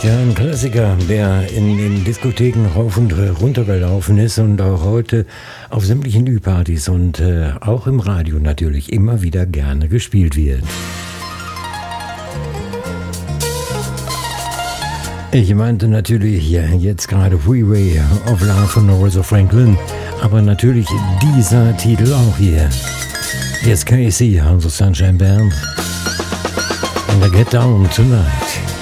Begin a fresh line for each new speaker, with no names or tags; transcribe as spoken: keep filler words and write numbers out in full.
Ja, ein Klassiker, der in den Diskotheken rauf und runter gelaufen ist und auch heute auf sämtlichen Ü-Partys und äh, auch im Radio natürlich immer wieder gerne gespielt wird. Ich meinte natürlich ja, jetzt gerade Freeway of Love von Aretha Franklin, aber natürlich dieser Titel auch hier. Hier ist Casey, also Sunshine Band. And I Get Down Tonight.